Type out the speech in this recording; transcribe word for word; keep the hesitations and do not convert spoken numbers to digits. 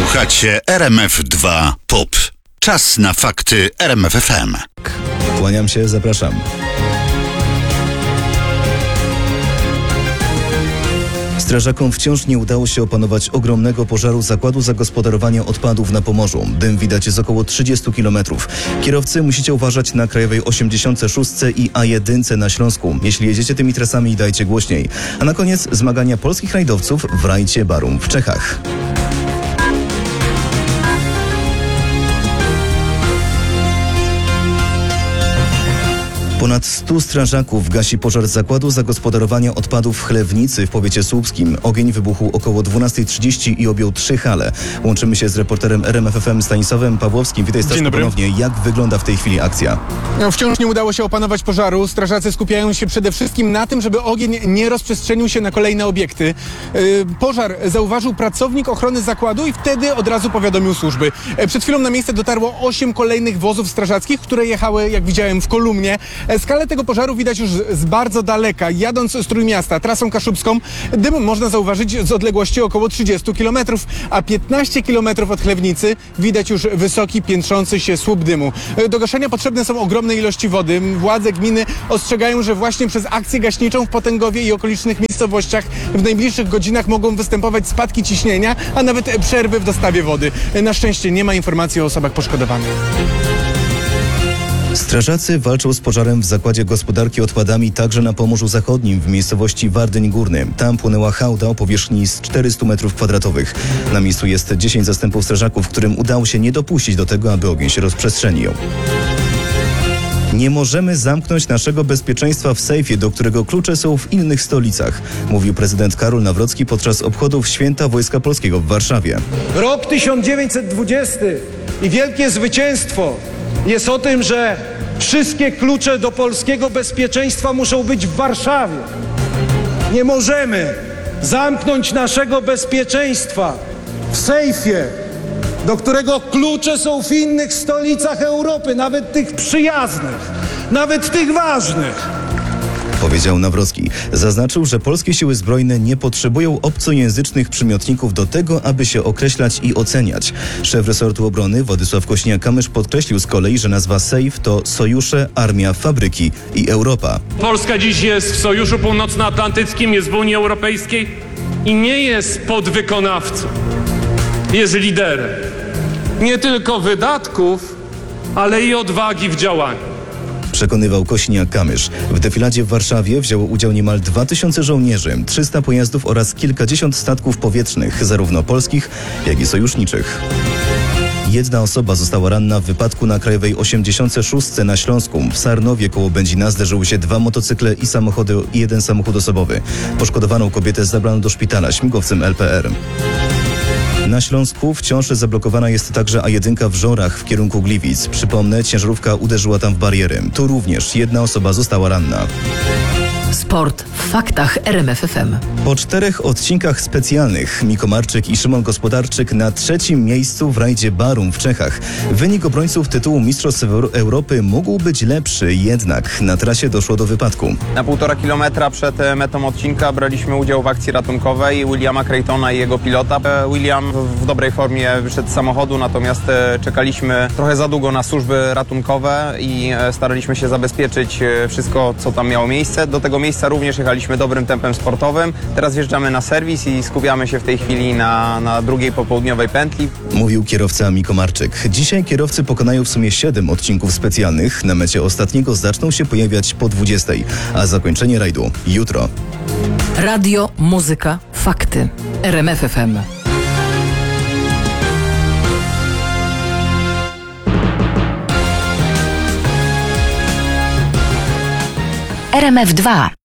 Słuchacie R M F dwa Pop. Czas na fakty R M F F M. Kłaniam się, zapraszam. Strażakom wciąż nie udało się opanować ogromnego pożaru zakładu zagospodarowania odpadów na Pomorzu. Dym widać z około trzydziestu kilometrów. Kierowcy musicie uważać na krajowej osiemdziesiątej szóstej i A jeden na Śląsku. Jeśli jedziecie tymi trasami, dajcie głośniej. A na koniec zmagania polskich rajdowców w rajdzie Barum w Czechach. Ponad stu strażaków gasi pożar zakładu zagospodarowania odpadów w Chlewnicy w powiecie słupskim. Ogień wybuchł około dwunastej trzydzieści i objął trzy hale. Łączymy się z reporterem R M F F M Stanisławem Pawłowskim. Witaj, Staszku, ponownie. Jak wygląda w tej chwili akcja? No, wciąż nie udało się opanować pożaru. Strażacy skupiają się przede wszystkim na tym, żeby ogień nie rozprzestrzenił się na kolejne obiekty. Yy, pożar zauważył pracownik ochrony zakładu i wtedy od razu powiadomił służby. Yy, przed chwilą na miejsce dotarło osiem kolejnych wozów strażackich, które jechały, jak widziałem, w kolumnie. Skalę tego pożaru widać już z bardzo daleka. Jadąc z Trójmiasta trasą kaszubską, dym można zauważyć z odległości około trzydziestu kilometrów, a piętnaście kilometrów od Chlewnicy widać już wysoki, piętrzący się słup dymu. Do gaszenia potrzebne są ogromne ilości wody. Władze gminy ostrzegają, że właśnie przez akcję gaśniczą w Potęgowie i okolicznych miejscowościach w najbliższych godzinach mogą występować spadki ciśnienia, a nawet przerwy w dostawie wody. Na szczęście nie ma informacji o osobach poszkodowanych. Strażacy walczą z pożarem w zakładzie gospodarki odpadami także na Pomorzu Zachodnim w miejscowości Wardyń Górny. Tam płynęła hałda o powierzchni z czterystu metrów kwadratowych. Na miejscu jest dziesięć zastępów strażaków, którym udało się nie dopuścić do tego, aby ogień się rozprzestrzenił. Nie możemy zamknąć naszego bezpieczeństwa w sejfie, do którego klucze są w innych stolicach, mówił prezydent Karol Nawrocki podczas obchodów Święta Wojska Polskiego w Warszawie. Rok tysiąc dziewięćset dwudziesty i wielkie zwycięstwo jest o tym, że wszystkie klucze do polskiego bezpieczeństwa muszą być w Warszawie. Nie możemy zamknąć naszego bezpieczeństwa w sejfie, do którego klucze są w innych stolicach Europy, nawet tych przyjaznych, nawet tych ważnych, powiedział Nawrocki. Zaznaczył, że polskie siły zbrojne nie potrzebują obcojęzycznych przymiotników do tego, aby się określać i oceniać. Szef resortu obrony Władysław Kośniak-Kamysz podkreślił z kolei, że nazwa sejf to sojusze, armia, fabryki i Europa. Polska dziś jest w Sojuszu Północnoatlantyckim, jest w Unii Europejskiej i nie jest podwykonawcą. Jest liderem. Nie tylko wydatków, ale i odwagi w działaniu. Przekonywał Kośniak-Kamysz. W defiladzie w Warszawie wzięło udział niemal dwa tysiące żołnierzy, trzysta pojazdów oraz kilkadziesiąt statków powietrznych, zarówno polskich, jak i sojuszniczych. Jedna osoba została ranna w wypadku na krajowej osiemdziesiątej szóstej na Śląsku. W Sarnowie koło Będzina zderzyły się dwa motocykle i samochody i jeden samochód osobowy. Poszkodowaną kobietę zabrano do szpitala śmigłowcem L P R. Na Śląsku wciąż zablokowana jest także A jeden w Żorach w kierunku Gliwic. Przypomnę, ciężarówka uderzyła tam w bariery. Tu również jedna osoba została ranna. Sport w faktach R M F F M. Po czterech odcinkach specjalnych Miko Marczyk i Szymon Gospodarczyk na trzecim miejscu w rajdzie Barum w Czechach. Wynik obrońców tytułu Mistrzostw Europy mógł być lepszy, jednak na trasie doszło do wypadku. Na półtora kilometra przed metą odcinka braliśmy udział w akcji ratunkowej Williama Craytona i jego pilota. William w dobrej formie wyszedł z samochodu, natomiast czekaliśmy trochę za długo na służby ratunkowe i staraliśmy się zabezpieczyć wszystko, co tam miało miejsce. Do tego miejsca również jechaliśmy dobrym tempem sportowym. Teraz wjeżdżamy na serwis i skupiamy się w tej chwili na, na drugiej popołudniowej pętli. Mówił kierowca Miko Marczyk. Dzisiaj kierowcy pokonają w sumie siedem odcinków specjalnych. Na mecie ostatniego zaczną się pojawiać po dwudziestej, a zakończenie rajdu jutro. Radio, muzyka, fakty. R M F F M. R M F dwa.